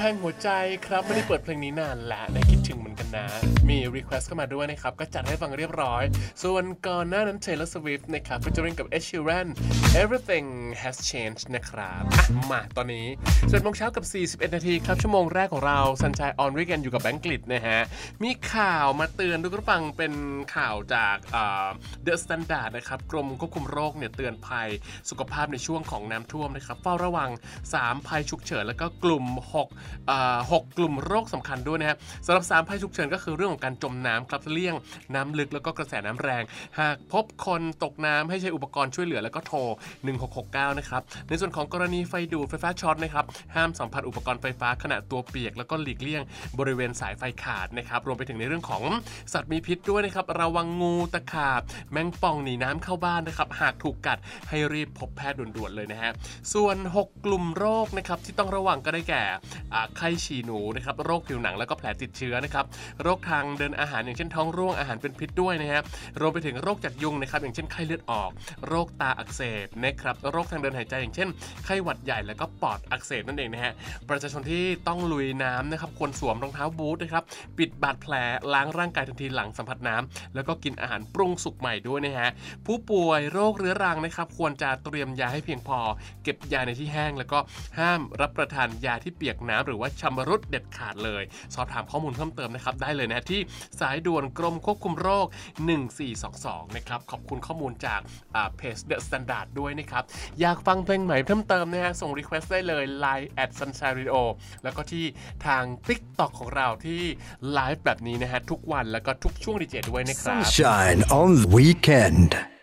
พงหัวใจครับไม่ได้เปิดเพลงนี้นานแล้วได้คิดถึงเหมือนกันนะมีรีเควสต์เข้ามาด้วยนะครับก็จัดให้ฟังเรียบร้อยส่วนก่อนหน้านั้น Taylor Swift นะครับฟีเจอริ่งกับ Ed Sheeran Everything Has Changed นะครับมาตอนนี้11 โมงเช้ากับ41 นาทีครับชั่วโมงแรกของเรา Sunshine on Weekend อยู่กับแบงค์กฤษนะฮะมีข่าวมาเตือนทุกท่านฟังเป็นข่าวจากThe Standard นะครับกรมควบคุมโรคเนี่ยเตือนภัยสุขภาพในช่วงของน้ำท่วมนะครับเฝ้าระวัง3ภัยฉุกเฉินแล้วก็กลุ่ม6กลุ่มโรคสำคัญด้วยนะฮะสำหรับ3ภัยฉุกเฉินก็คือเรื่องของการจมน้ำครับเลี่ยงน้ำลึกแล้วก็กระแสน้ำแรงหากพบคนตกน้ำให้ใช้อุปกรณ์ช่วยเหลือแล้วก็โทร1669นะครับในส่วนของกรณีไฟดูดไฟฟ้าช็อตนะครับห้ามสัมผัสอุปกรณ์ไฟฟ้าขณะตัวเปียกแล้วก็หลีกเลี่ยงบริเวณสายไฟขาดนะครับรวมไปถึงในเรื่องของสัตว์มีพิษด้วยนะครับระวังงูตะขาบแมงป่องหนีน้ำเข้าบ้านนะครับหากถูกกัดให้รีบพบแพทย์ด่วนๆเลยนะฮะส่วน6กลุ่มโรคนะครับที่ต้องระวังก็ได้แก่ไข้ฉี่หนูนะครับโรคผิวหนังแล้วก็แผลติดเชื้อนะครับโรคทางเดินอาหารอย่างเช่นท้องร่วงอาหารเป็นพิษด้วยนะฮะรวมไปถึงโรคจากยุงนะครับอย่างเช่นไข้เลือดออกโรคตาอักเสบนะครับโรคทางเดินหายใจอย่างเช่นไข้หวัดใหญ่แล้วก็ปอดอักเสบนั่นเองนะฮะประชาชนที่ต้องลุยน้ำนะครับควรสวมรองเท้าบูทนะครับปิดบาดแผลล้างร่างกายทันทีหลังสัมผัสน้ำแล้วก็กินอาหารปรุงสุกใหม่ด้วยนะฮะผู้ป่วยโรคเรื้อรังนะครับควรจะเตรียมยาให้เพียงพอเก็บยาในที่แห้งแล้วก็ห้ามรับประทานยาที่เปียกน้ำหรือว่าชำรุดเด็ดขาดเลยสอบถามข้อมูลเพิ่มเติมนะครับได้เลยนะที่สายด่วนกรมควบคุมโรค1422นะครับขอบคุณข้อมูลจากเพจ The Standard ด้วยนะครับอยากฟังเพลงใหม่เพิ่มเติมนะฮะส่งรีเควสต์ได้เลย Line @sunshine_radio แล้วก็ที่ทาง TikTok ของเราที่ไลฟ์แบบนี้นะฮะทุกวันแล้วก็ทุกช่วงดีเจด้วยนะครับ Sunshine on the weekend